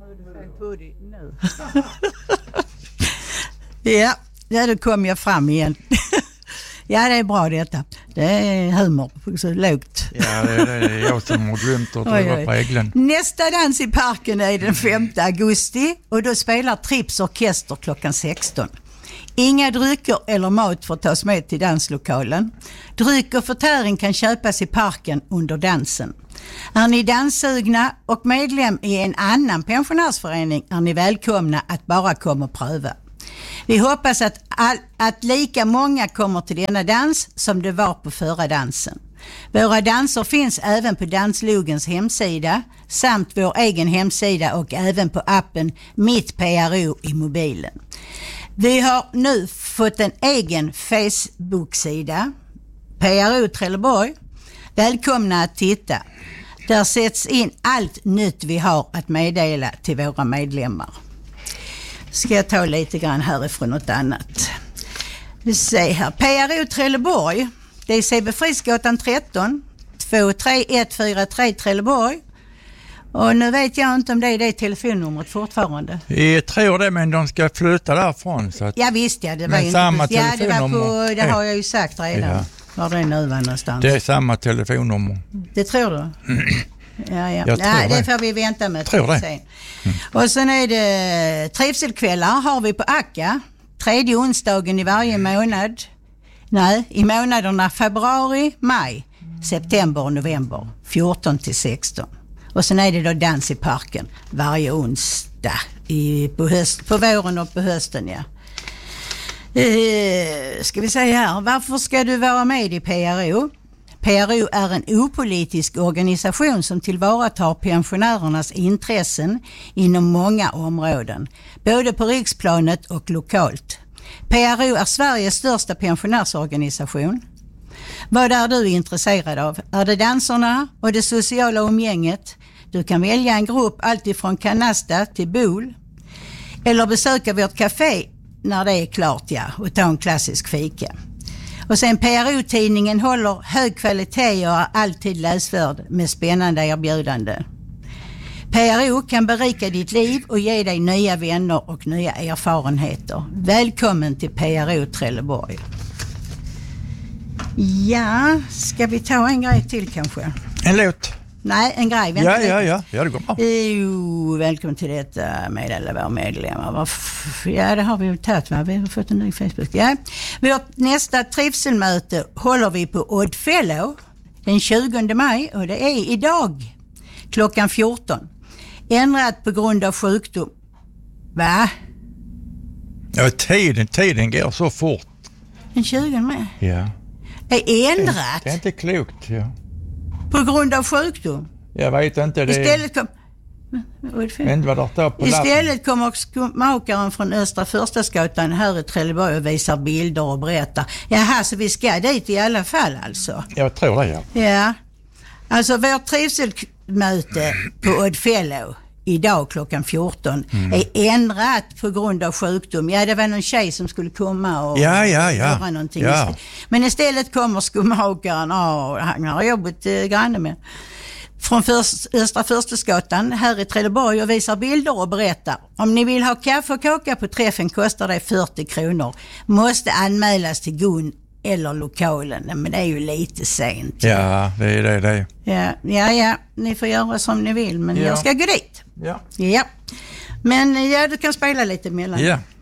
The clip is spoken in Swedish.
Ja, då kom jag fram igen. Ja, det är bra detta. Det är humor, så lågt. Ja, det är jag som har glömt att driva på äglen. Nästa dans i parken är den 5 augusti och då spelar Trips orkester klockan 16. Inga drycker eller mat får tas med till danslokalen. Dryck och förtäring kan köpas i parken under dansen. Är ni danssugna och medlem i en annan pensionärsförening är ni välkomna att bara komma och pröva. Vi hoppas att lika många kommer till denna dans som det var på förra dansen. Våra danser finns även på Danslogens hemsida samt vår egen hemsida och även på appen Mitt PRO i mobilen. Vi har nu fått en egen Facebook-sida, PRO Trelleborg. Välkomna att titta. Där sätts in allt nytt vi har att meddela till våra medlemmar. Ska jag ta lite grann härifrån något annat. Vi ser här. PRO Trelleborg. Det är CB Friskgatan 13 23143 Trelleborg. Och nu vet jag inte om det är det telefonnumret fortfarande. Jag tror det, men de ska flytta därifrån. Så att... Ja visst, ja. Det var inte samma telefonnummer. Det har jag ju sagt redan. Ja. Var det nu var någonstans. Det är samma telefonnummer. Det tror du? Ja. Det får vi vänta med. Tror det. Sen. Och sen är det trivselkvällar har vi på Akka. 3:e onsdagen i varje månad. Nej, i månaderna februari, maj, september och november. 14-16. Och sen är det då dans i parken varje onsdag på våren och på hösten, ja. Ska vi säga här, varför ska du vara med i PRO? PRO är en opolitisk organisation som tillvaratar pensionärernas intressen inom många områden, både på riksplanet och lokalt. PRO är Sveriges största pensionärsorganisation. Vad är du intresserad av? Är det danserna och det sociala umgänget? Du kan välja en grupp alltifrån kanasta till bol. Eller besöka vårt café när det är klart, ja, och ta en klassisk fika. Och sen PRO-tidningen håller hög kvalitet och är alltid läsvärd med spännande erbjudande. PRO kan berika ditt liv och ge dig nya vänner och nya erfarenheter. Välkommen till PRO Trelleborg. Ja, ska vi ta en grej till kanske? En låt? Nej, en grej. Ja, det går bra. Jo, välkommen till detta med alla våra medlemmar. Ja, det har vi ju tagit, va? Vi har fått en ny Facebook. Ja. Vårt nästa trivselmöte håller vi på Oddfellow den 20 maj och det är idag klockan 14. Ändrat på grund av sjukdom. Va? Ja, tiden går så fort. Den 20 maj? Ja. Är ändrat? Det är inte klokt, ja. På grund av sjukdom? Jag vet inte. Istället kommer skomakaren från Östra Förstadsgatan här i Trelleborg och visar bilder och berättar. Jaha, så vi ska dit i alla fall alltså? Jag tror det, ja. Ja. Alltså vårt trivselmöte på Oddfellow idag klockan 14 är ändrat på grund av sjukdom. Ja, det var någon tjej som skulle komma och göra någonting. Ja. Men istället kommer skomakaren, han har jobbat granne med, från Östra Förstadsgatan här i Trelleborg och visar bilder och berättar. Om ni vill ha kaffe och kaka på träffen kostar det 40 kronor. Måste anmälas till Gun eller lokalen. Men det är ju lite sent. Ja, det är det. Ja. Ni får göra som ni vill, men jag ska gå dit. Ja. Men du kan spela lite emellan. Ja.